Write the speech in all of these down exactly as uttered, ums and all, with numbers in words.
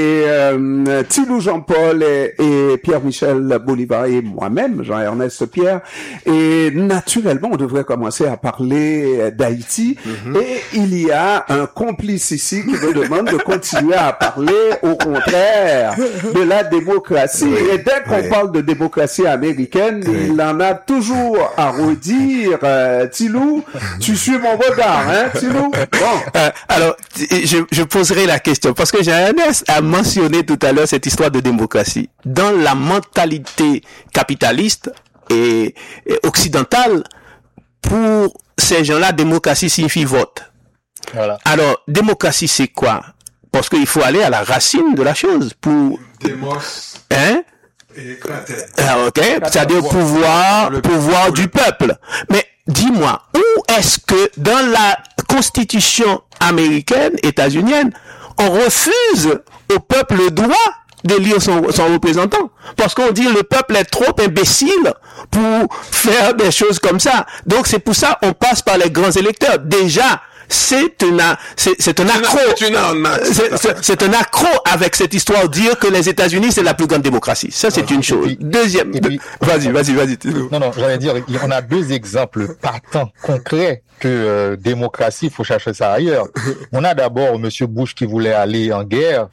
Et euh, Thilou Jean-Paul et, et Pierre-Michel Bolivar et moi-même, Jean-Ernest Pierre. Et naturellement, on devrait commencer à parler d'Haïti. Mm-hmm. Et il y a un complice ici qui me demande de continuer à parler, au contraire, de la démocratie. Oui. Et dès qu'on oui. parle de démocratie américaine, oui. il en a toujours à redire. Euh, Thilou, tu suis mon regard, hein, Thilou? Bon. Euh, alors, je, je poserai la question, parce que Jean-Ernest a mentionné tout à l'heure cette histoire de démocratie. Dans la mentalité capitaliste et, et occidentale, pour ces gens-là, démocratie signifie vote. Voilà. Alors, démocratie, c'est quoi? Parce qu'il faut aller à la racine de la chose pour... Démos. Hein? Et cratère. Ah, ok. C'est-à-dire pouvoir, le pouvoir le... du peuple. Mais, dis-moi, où est-ce que dans la constitution américaine, états-unienne, on refuse au peuple le droit d'élire son, son représentant? Parce qu'on dit le peuple est trop imbécile pour faire des choses comme ça. Donc c'est pour ça qu'on passe par les grands électeurs. Déjà, c'est un, c'est, c'est un accro. C'est, c'est, c'est un accro avec cette histoire de dire que les États-Unis c'est la plus grande démocratie. Ça c'est ah, une chose. Puis, Deuxième. Puis, vas-y, vas-y, vas-y. Non, non, j'allais dire, on a deux exemples patents, concrets que euh, démocratie, il faut chercher ça ailleurs. On a d'abord Monsieur Bush qui voulait aller en guerre.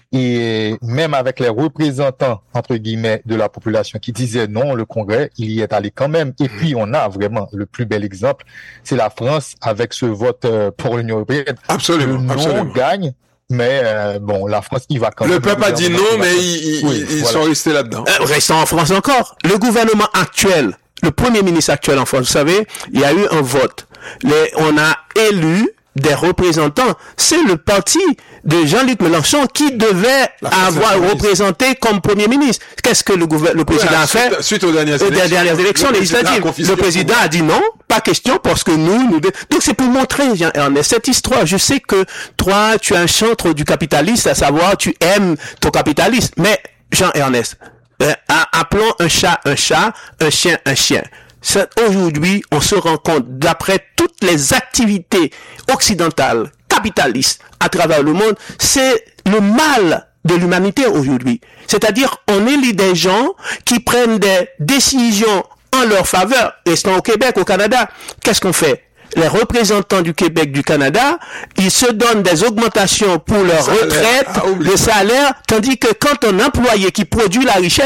Et même avec les représentants, entre guillemets, de la population qui disaient non, le Congrès, il y est allé quand même. Et puis, on a vraiment le plus bel exemple, c'est la France avec ce vote euh, pour l'Union européenne. Absolument, le non absolument. gagne, mais euh, bon, la France, il va quand le même... Le peuple a dit non, mais ils, ils, oui, ils voilà. sont restés là-dedans. Euh, restons en France encore. Le gouvernement actuel, le Premier ministre actuel en France, vous savez, il y a eu un vote. Les, on a élu des représentants. C'est le parti de Jean-Luc Mélenchon qui devait avoir représenté comme Premier ministre. Qu'est-ce que le, gouver- le président ouais, a fait suite, suite aux dernières aux élections, dernières élections le législatives? Président le président a dit non, pas question, parce que nous, nous... Donc c'est pour montrer, Jean-Ernest, cette histoire. Je sais que toi, tu es un chantre du capitaliste, à savoir, tu aimes ton capitaliste. Mais, Jean-Ernest, euh, appelons un chat un chat, un chien un chien. Aujourd'hui, on se rend compte, d'après toutes les activités occidentales, capitalistes, à travers le monde, c'est le mal de l'humanité aujourd'hui. C'est-à-dire, on élit des gens qui prennent des décisions en leur faveur. Restons au Québec, au Canada. Qu'est-ce qu'on fait? Les représentants du Québec, du Canada, ils se donnent des augmentations pour leur retraite, le salaire, tandis que quand un employé qui produit la richesse,